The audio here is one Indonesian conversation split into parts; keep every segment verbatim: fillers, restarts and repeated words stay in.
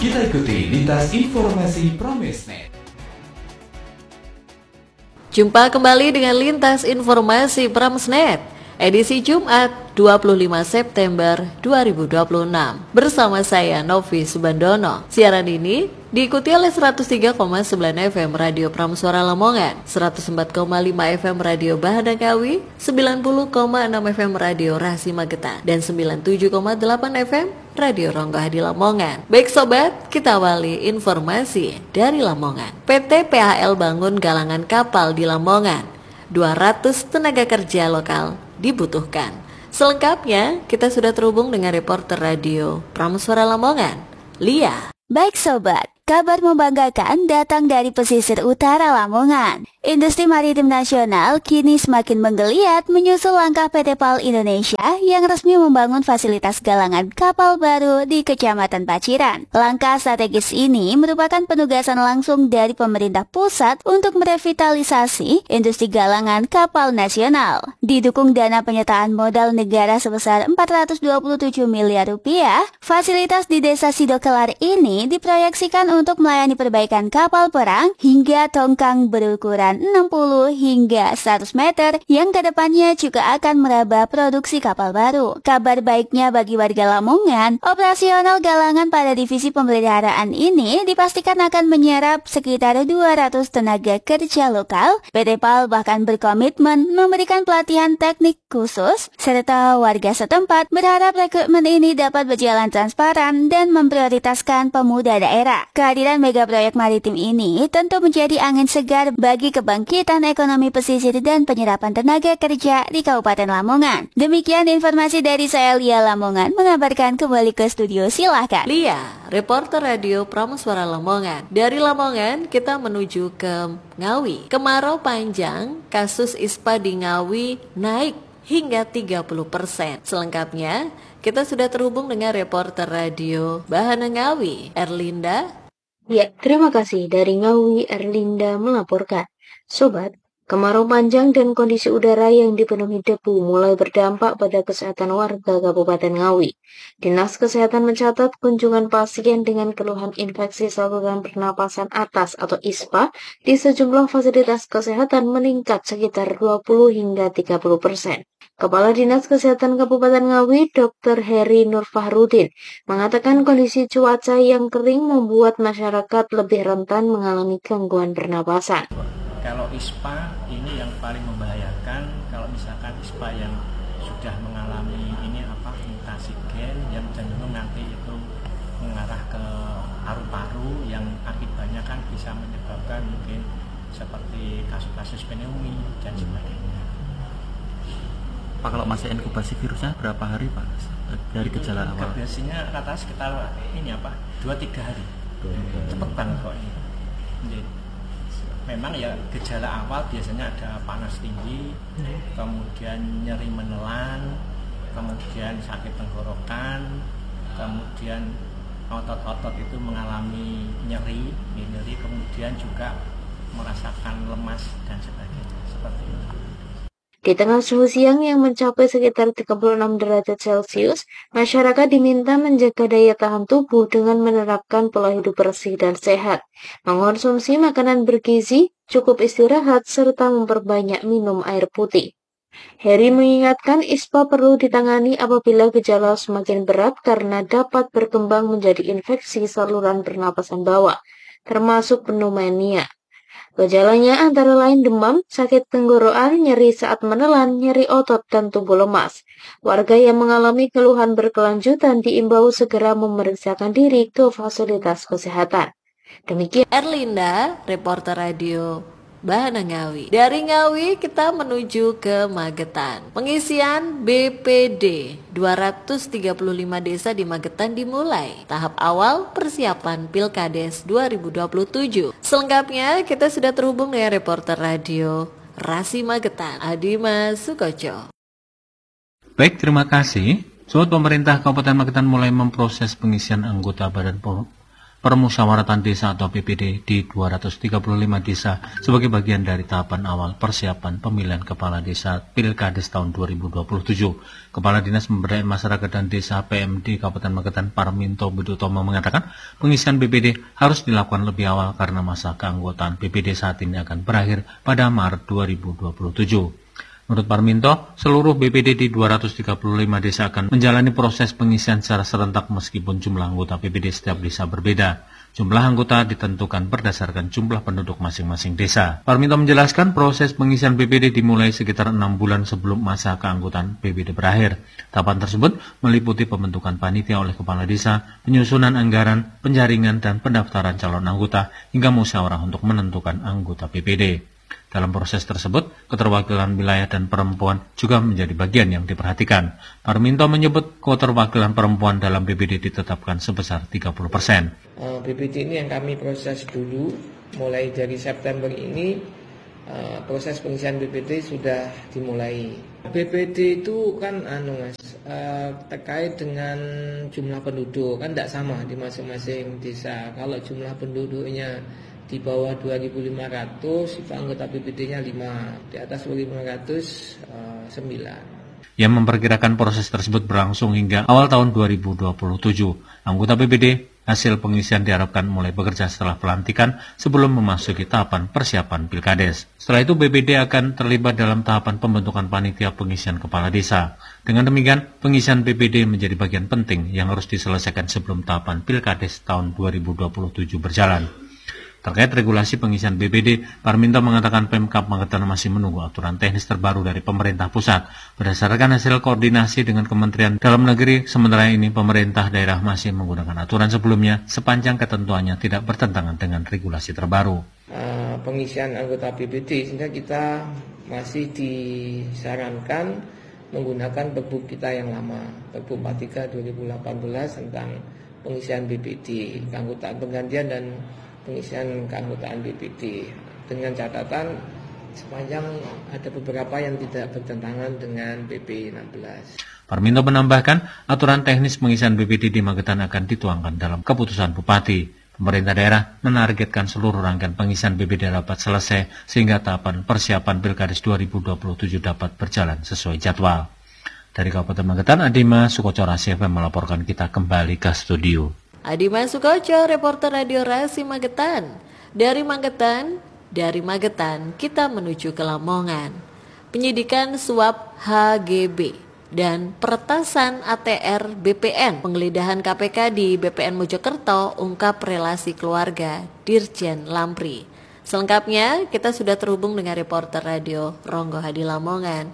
Kita ikuti lintas informasi Pramesnet. Jumpa kembali dengan lintas informasi Pramesnet, edisi Jumat dua puluh lima September dua ribu dua puluh enam. Bersama saya Novi Subandono. Siaran ini diikuti oleh seratus tiga koma sembilan F M Radio Pramsuara Lamongan, seratus empat koma lima F M Radio Bahana Ngawi, sembilan puluh koma enam F M Radio Rasi Magetan, dan sembilan puluh tujuh koma delapan F M Radio Ronggo Hadi Lamongan. Baik sobat, kita awali informasi dari Lamongan. P T P H L bangun galangan kapal di Lamongan. dua ratus tenaga kerja lokal dibutuhkan. Selengkapnya, kita sudah terhubung dengan reporter radio Pramsuara Lamongan, Lia. Baik sobat, kabar membanggakan datang dari pesisir utara Lamongan. Industri maritim nasional kini semakin menggeliat menyusul langkah P T P A L Indonesia yang resmi membangun fasilitas galangan kapal baru di Kecamatan Paciran. Langkah strategis ini merupakan penugasan langsung dari pemerintah pusat untuk merevitalisasi industri galangan kapal nasional. Didukung dana penyertaan modal negara sebesar empat ratus dua puluh tujuh miliar rupiah, fasilitas di Desa Sidokelar ini diproyeksikan untuk melayani perbaikan kapal perang hingga tongkang berukuran enam puluh hingga seratus meter yang kedepannya juga akan meraba produksi kapal baru. Kabar baiknya bagi warga Lamongan, operasional galangan pada divisi pemeliharaan ini dipastikan akan menyerap sekitar dua ratus tenaga kerja lokal. P T P A L bahkan berkomitmen memberikan pelatihan teknik khusus, serta warga setempat berharap rekrutmen ini dapat berjalan transparan dan memprioritaskan pemuda daerah. Kehadiran mega proyek maritim ini tentu menjadi angin segar bagi kebangkitan ekonomi pesisir dan penyerapan tenaga kerja di Kabupaten Lamongan. Demikian informasi dari saya, Lia Lamongan, mengabarkan kembali ke studio. Silahkan. Lia, reporter radio Pramsuara Lamongan. Dari Lamongan kita menuju ke Ngawi. Kemarau panjang, kasus I S P A di Ngawi naik hingga tiga puluh persen. Selengkapnya kita sudah terhubung dengan reporter radio Bahana Ngawi, Erlinda. Ya, terima kasih. Dari Ngawi, Erlinda melaporkan. Sobat, kemarau panjang dan kondisi udara yang dipenuhi debu mulai berdampak pada kesehatan warga Kabupaten Ngawi. Dinas Kesehatan mencatat kunjungan pasien dengan keluhan infeksi saluran pernapasan atas atau I S P A di sejumlah fasilitas kesehatan meningkat sekitar dua puluh hingga tiga puluh persen. Kepala Dinas Kesehatan Kabupaten Ngawi, Dokter Heri Nur Fahrudin, mengatakan kondisi cuaca yang kering membuat masyarakat lebih rentan mengalami gangguan pernapasan. Kalau I S P A ini yang paling membahayakan kalau misalkan I S P A yang sudah mengalami ini apa mutasi gen yang cenderung nanti itu mengarah ke paru-paru yang akibatnya kan bisa menyebabkan mungkin seperti kasus-kasus pneumonia dan sebagainya. Pak, kalau masa inkubasi virusnya berapa hari Pak dari gejala awal? Biasanya rata sekitar ini apa dua tiga hari. Cepet banget kok ini. Jadi, memang ya gejala awal biasanya ada panas tinggi, kemudian nyeri menelan, kemudian sakit tenggorokan, kemudian otot-otot itu mengalami nyeri, nyeri, kemudian juga merasakan lemas dan sebagainya seperti itu. Di tengah suhu siang yang mencapai sekitar tiga puluh enam derajat Celcius, masyarakat diminta menjaga daya tahan tubuh dengan menerapkan pola hidup bersih dan sehat, mengonsumsi makanan bergizi, cukup istirahat, serta memperbanyak minum air putih. Heri mengingatkan I S P A perlu ditangani apabila gejala semakin berat karena dapat berkembang menjadi infeksi saluran pernapasan bawah, termasuk pneumonia. Gejalanya antara lain demam, sakit tenggorokan, nyeri saat menelan, nyeri otot, dan tubuh lemas. Warga yang mengalami keluhan berkelanjutan diimbau segera memeriksakan diri ke fasilitas kesehatan. Demikian Erlinda, reporter radio Bahana Ngawi. Dari Ngawi kita menuju ke Magetan. Pengisian B P D dua ratus tiga puluh lima desa di Magetan dimulai. Tahap awal persiapan Pilkades dua ribu dua puluh tujuh. Selengkapnya kita sudah terhubung dengan reporter radio Rasi Magetan, Adima Sukoco. Baik, terima kasih. Sobat, pemerintah Kabupaten Magetan mulai memproses pengisian anggota Badan permusyawaratan desa atau P P D di dua ratus tiga puluh lima desa sebagai bagian dari tahapan awal persiapan pemilihan kepala desa Pilkades tahun dua ribu dua puluh tujuh. Kepala Dinas Pemberdayaan Masyarakat dan Desa P M D Kabupaten Magetan Parminto Budutomo mengatakan pengisian P P D harus dilakukan lebih awal karena masa keanggotaan P P D saat ini akan berakhir pada Maret dua ribu dua puluh tujuh. Menurut Parminto, seluruh B P D di dua ratus tiga puluh lima desa akan menjalani proses pengisian secara serentak meskipun jumlah anggota P P D setiap desa berbeda. Jumlah anggota ditentukan berdasarkan jumlah penduduk masing-masing desa. Parminto menjelaskan proses pengisian B P D dimulai sekitar enam bulan sebelum masa keanggotaan B P D berakhir. Tahapan tersebut meliputi pembentukan panitia oleh kepala desa, penyusunan anggaran, penjaringan dan pendaftaran calon anggota, hingga musyawarah untuk menentukan anggota P P D. Dalam proses tersebut, keterwakilan wilayah dan perempuan juga menjadi bagian yang diperhatikan. Parminto menyebut keterwakilan perempuan dalam B P D ditetapkan sebesar tiga puluh persen. B P D ini yang kami proses dulu, mulai dari September ini proses pengisian B P D sudah dimulai. B P D itu kan anu mas, terkait dengan jumlah penduduk, kan tidak sama di masing-masing desa. Kalau jumlah penduduknya di bawah dua ribu lima ratus, itu anggota B P D-nya lima, di atas dua ribu lima ratus, sembilan. Yang memperkirakan proses tersebut berlangsung hingga awal tahun dua ribu dua puluh tujuh. Anggota B P D hasil pengisian diharapkan mulai bekerja setelah pelantikan sebelum memasuki tahapan persiapan Pilkades. Setelah itu B P D akan terlibat dalam tahapan pembentukan panitia pengisian kepala desa. Dengan demikian, pengisian B P D menjadi bagian penting yang harus diselesaikan sebelum tahapan Pilkades tahun dua ribu dua puluh tujuh berjalan. Terkait regulasi pengisian B P D, Parminto mengatakan Pemkab Magetan masih menunggu aturan teknis terbaru dari pemerintah pusat. Berdasarkan hasil koordinasi dengan Kementerian Dalam Negeri, sementara ini pemerintah daerah masih menggunakan aturan sebelumnya sepanjang ketentuannya tidak bertentangan dengan regulasi terbaru. Uh, pengisian anggota B P D, sehingga kita masih disarankan menggunakan Perbup kita yang lama, Perbup empat puluh tiga dua ribu delapan belas tentang pengisian B P D, keanggotaan penggantian dan pengisian keanggotaan B P D, dengan catatan sepanjang ada beberapa yang tidak bertentangan dengan P P enam belas. Parminto menambahkan aturan teknis pengisian B P D di Magetan akan dituangkan dalam keputusan Bupati. Pemerintah daerah menargetkan seluruh rangkaian pengisian B P D dapat selesai sehingga tahapan persiapan Pilkades dua ribu dua puluh tujuh dapat berjalan sesuai jadwal. Dari Kabupaten Magetan, Adima Sukoco Rasi F M melaporkan. Kita kembali ke studio. Adima Sukoco, reporter Radio Rasi Magetan. Dari Magetan, dari Magetan kita menuju ke Lamongan. Penyidikan suap H G B dan peretasan A T R B P N. Penggeledahan K P K di B P N Mojokerto ungkap relasi keluarga Dirjen Lampri. Selengkapnya kita sudah terhubung dengan reporter radio Ronggo Hadi Lamongan.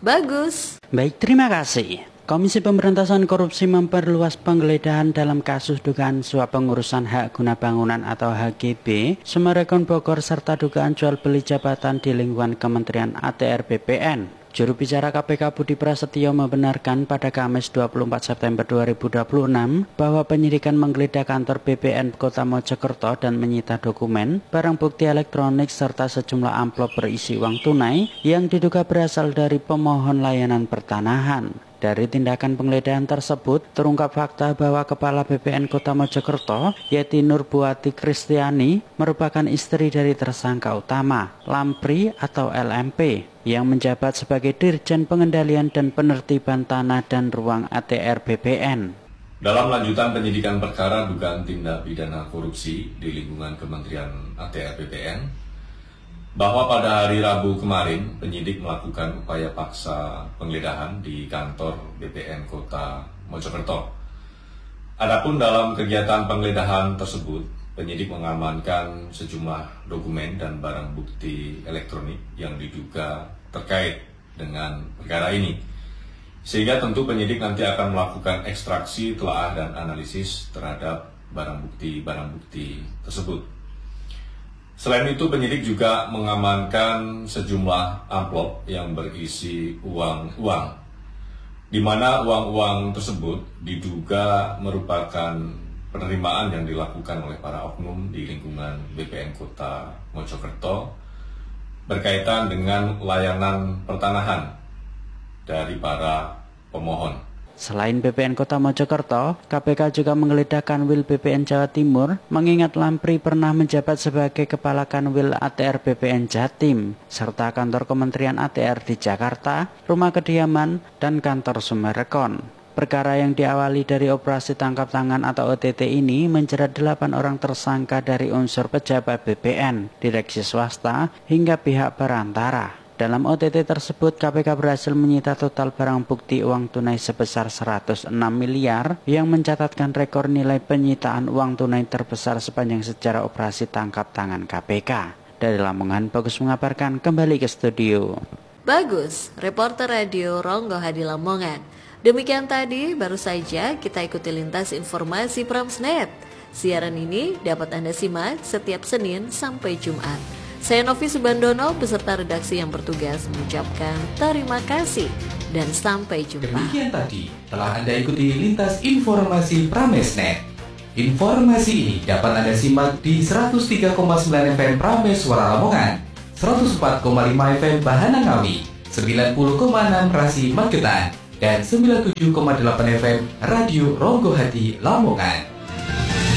Bagus. Baik, terima kasih. Komisi Pemberantasan Korupsi memperluas penggeledahan dalam kasus dugaan suap pengurusan hak guna bangunan atau H G B Summarecon Bogor serta dugaan jual beli jabatan di lingkungan Kementerian A T R B P N. Juru bicara K P K Budi Prasetyo membenarkan pada Kamis dua puluh empat September dua ribu dua puluh enam bahwa penyidikan menggeledah kantor B P N Kota Mojokerto dan menyita dokumen, barang bukti elektronik serta sejumlah amplop berisi uang tunai yang diduga berasal dari pemohon layanan pertanahan. Dari tindakan penggeledahan tersebut, terungkap fakta bahwa Kepala B P N Kota Mojokerto, Yeti Nurbuati Kristiani, merupakan istri dari tersangka utama, Lampri atau L M P, yang menjabat sebagai Dirjen Pengendalian dan Penertiban Tanah dan Ruang A T R B P N. Dalam lanjutan penyidikan perkara dugaan tindak pidana korupsi di lingkungan Kementerian A T R B P N, bahwa pada hari Rabu kemarin penyidik melakukan upaya paksa penggeledahan di kantor B P N Kota Mojokerto. Adapun dalam kegiatan penggeledahan tersebut, penyidik mengamankan sejumlah dokumen dan barang bukti elektronik yang diduga terkait dengan perkara ini. Sehingga tentu penyidik nanti akan melakukan ekstraksi, telaah dan analisis terhadap barang bukti-barang bukti tersebut. Selain itu, penyidik juga mengamankan sejumlah amplop yang berisi uang-uang, di mana uang-uang tersebut diduga merupakan penerimaan yang dilakukan oleh para oknum di lingkungan B P N Kota Mojokerto berkaitan dengan layanan pertanahan dari para pemohon. Selain B P N Kota Mojokerto, K P K juga menggeledah Kanwil B P N Jawa Timur, mengingat Lampri pernah menjabat sebagai Kepala Kanwil A T R B P N Jatim, serta kantor Kementerian A T R di Jakarta, rumah kediaman, dan kantor Summarecon. Perkara yang diawali dari operasi tangkap tangan atau O T T ini menjerat delapan orang tersangka dari unsur pejabat B P N, direksi swasta, hingga pihak perantara. Dalam O T T tersebut, K P K berhasil menyita total barang bukti uang tunai sebesar seratus enam miliar yang mencatatkan rekor nilai penyitaan uang tunai terbesar sepanjang sejarah operasi tangkap tangan K P K. Dari Lamongan, Bagus mengabarkan, kembali ke studio. Bagus, reporter radio Ronggo Hadi Lamongan. Demikian tadi, baru saja kita ikuti lintas informasi Pramsnet. Siaran ini dapat Anda simak setiap Senin sampai Jumat. Saya Novi Subandono beserta redaksi yang bertugas mengucapkan terima kasih dan sampai jumpa. Demikian tadi telah Anda ikuti lintas informasi Pramesnet. Informasi ini dapat Anda simak di seratus tiga koma sembilan F M Prames Suara Lamongan, seratus empat koma lima F M Bahana Ngawi, sembilan puluh koma enam Rasi Magetan, dan sembilan puluh tujuh koma delapan F M Radio Ronggo Hadi Lamongan.